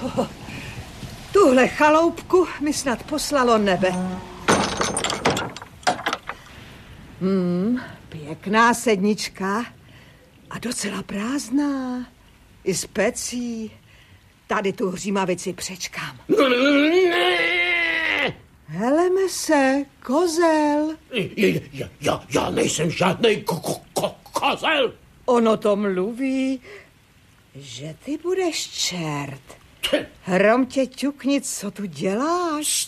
Tuhle chaloupku mi snad poslalo nebe. Pěkná sednička a docela prázdná. I s pecí. Tady tu hřímavici přečkám. Heleme se, kozel. Já nejsem žádnej kozel. Ono to mluví, že ty budeš čert. Hromtě ťukni, co tu děláš?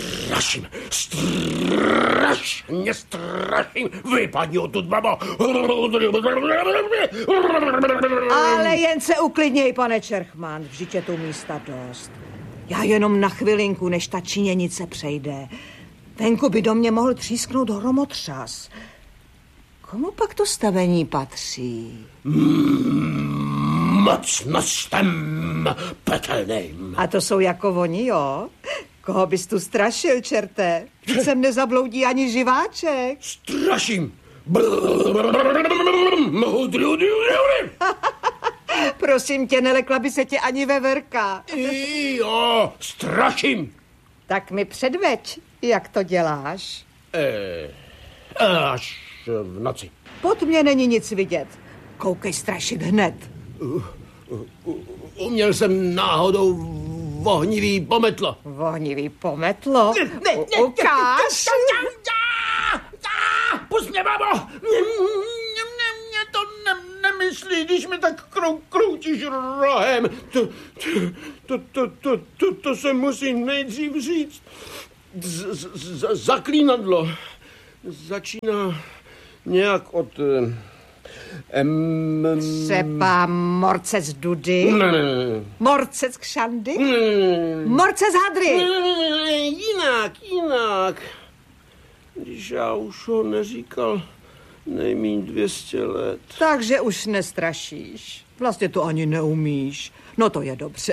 Straším. Vypadni odtud, babo. Ale jen se uklidněj, pane Čerchman, vždyť je tu místa dost. Já jenom na chvilinku, než ta činěnice přejde. Venku by do mě mohl třísknout hromotřas. Komu pak to stavení patří? Mocnostem pekelným. A to jsou jako oni, jo? Koho bys tu strašil, čerte? Vždyť sem nezabloudí ani živáček. Straším. Prosím tě, nelekla by se tě ani veverka. Jo, straším. Tak mi předveď, jak to děláš. Až v noci. Pod mě není nic vidět. Koukej strašit hned. Uměl jsem náhodou vohnivý pometlo. Vohnivý pometlo? Ukáž. Pust mě, babo. Mě to nemyslí, když mi tak kroutíš rohem. To se musí nejdřív říct. Zaklínadlo začíná nějak od... Třeba morcec Dudy? Ne. Morcec Kšandy? Morcec Hadry? Jinak. Když já už ho neříkal nejmíň 200 let. Takže už nestrašíš. Vlastně to ani neumíš. No to je dobře.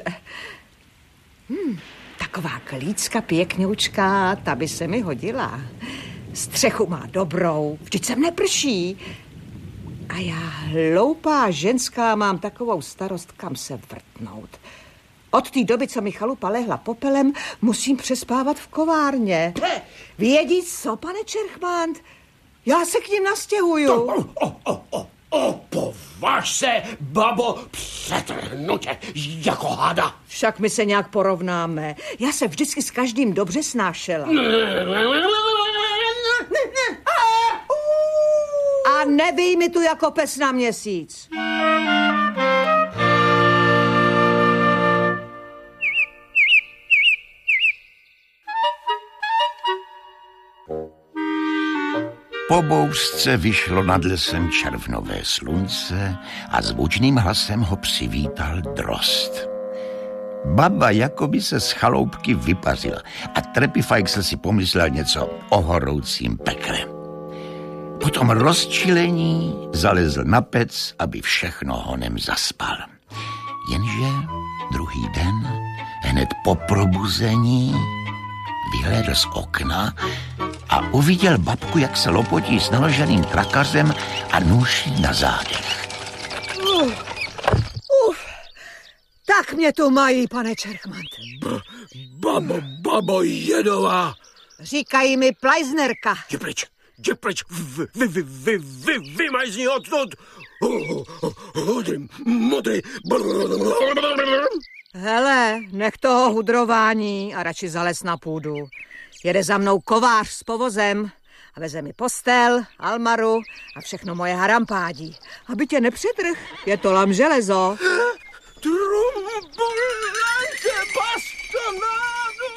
Taková klícka pěkňoučká, ta by se mi hodila. Střechu má dobrou, vždyť sem neprší. A já, hloupá ženská, mám takovou starost, kam se vrtnout. Od té doby, co mi chalupa lehla popelem, musím přespávat v kovárně. Vědí co, pane Čerchman? Já se k ním nastěhuju. Považ se, babo, přetrhnu tě jako hada. Však my se nějak porovnáme. Já se vždycky s každým dobře snášela. A nebij mi tu jako pes na měsíc. Po bouřce vyšlo nad lesem červnové slunce a zvučným hlasem ho přivítal drost. Baba jakoby se z chaloupky vypařila a Trepifajksl si pomyslel něco o horoucím pekle. Potom rozčilení zalezl na pec, aby všechno honem zaspal. Jenže druhý den, hned po probuzení, vyhlédl z okna a uviděl babku, jak se lopotí s naloženým trakařem a nůší na zádech. Tak mě tu mají, pane Čerchman. Babo jedová. Říkají mi plajznerka. Jdi pryč, vymaj odtud. Modrý. Hele, nech toho hudrování a radši zalez na půdu. Jede za mnou kovář s povozem a veze mi postel, almaru a všechno moje harampádí. Aby tě nepřetrh, je to lam železo. Trumpulante bastonado.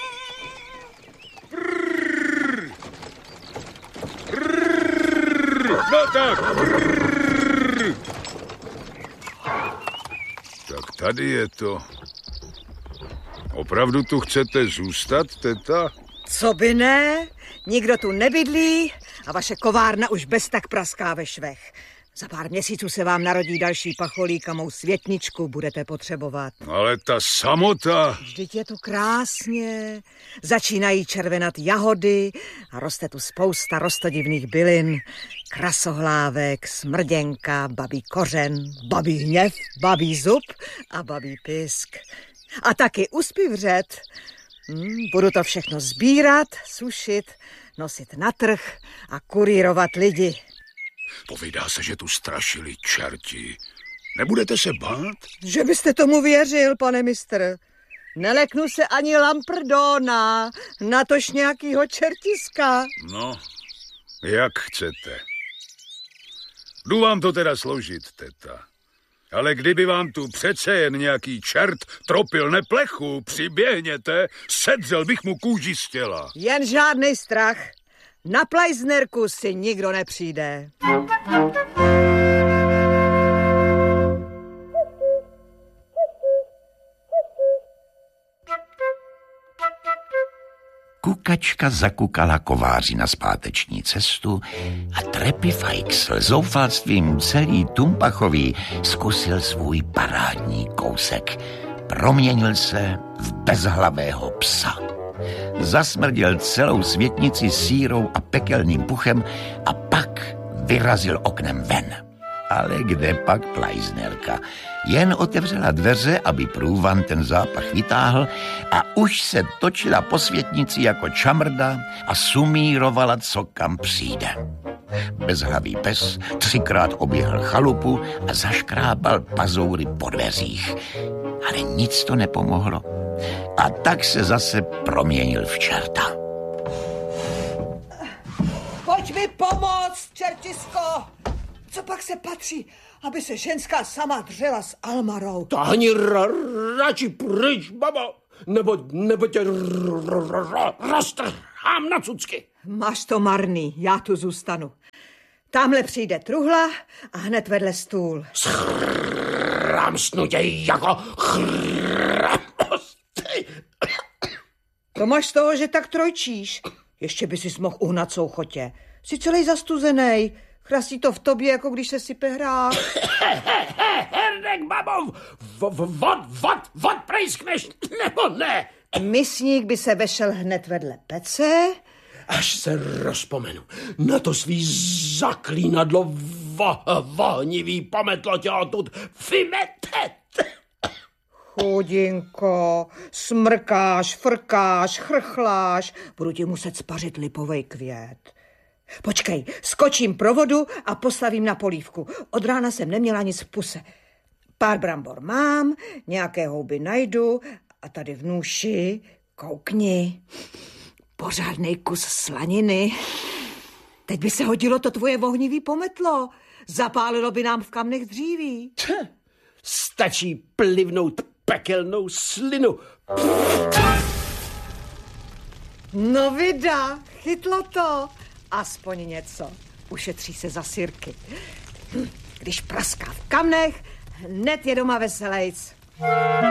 No tak. Tak tady je to. Opravdu tu chcete zůstat, teta? Co by ne? Nikdo tu nebydlí a vaše kovárna už bez tak praská ve švech. Za pár měsíců se vám narodí další pacholík a mou světničku budete potřebovat. Ale ta samota... Vždyť je tu krásně. Začínají červenat jahody a roste tu spousta rostodivných bylin. Krasohlávek, smrděnka, babí kořen, babí hněv, babí zub a babí pisk. A taky uspí vřet. Budu to všechno sbírat, sušit, nosit na trh a kurírovat lidi. Povídá se, že tu strašili čerti. Nebudete se bát? Že byste tomu věřil, pane mistr. Neleknu se ani Lamprdona, natož nějakýho čertiska. No, jak chcete. Jdu vám to teda složit, teta. Ale kdyby vám tu přece jen nějaký čert tropil neplechu, přiběhněte, sedřel bych mu kůži z těla. Jen žádnej strach. Na plajznerku si nikdo nepřijde. Kukačka zakukala kováři na zpáteční cestu a Trepifajksl zoufalstvím celý Tumpachový zkusil svůj parádní kousek. Proměnil se v bezhlavého psa. Zasmrděl celou světnici sírou a pekelným puchem a pak vyrazil oknem ven. Ale kde pak plajznerka? Jen otevřela dveře, aby průvan ten zápach vytáhl a už se točila po světnici jako čamrda a sumírovala, co kam přijde. Bezhlavý pes 3krát oběhl chalupu a zaškrábal pazoury po dveřích. Ale nic to nepomohlo. A tak se zase proměnil v čerta. Pojď mi pomoct, čertisko! Co pak se patří, aby se ženská sama dřela s Almarou? Táhni radši pryč, babo, nebo tě roztrhám na cucky. Máš to marný, já tu zůstanu. Tamhle přijde truhla a hned vedle stůl. Schrámsnu tě jako chrapostej. To máš z toho, že tak trojčíš. Ještě by si mohl uhnat souchotě. Jsi celý zastuzenej. Chrastí to v tobě, jako když se sype hrách. Herdek, babo, vod prejskneš, nebo ne? Misník by se vešel hned vedle pece. Až se rozpomenu na to svý zaklínadlo vohnivý pometlo tě odtud vymetet. Chudinko, smrkáš, frkáš, chrchláš. Budu ti muset spařit lipovej květ. Počkej, skočím pro vodu a postavím na polívku. Od rána jsem neměla nic v puse. Pár brambor mám, nějaké houby najdu a tady v nůši, koukni, pořádnej kus slaniny. Teď by se hodilo to tvoje vohnivý pometlo. Zapálilo by nám v kamnech dříví. Stačí plivnout pekelnou slinu. No vida, chytlo to. Aspoň něco. Ušetří se za sirky. Když praská v kamnech, hned je doma veselejc.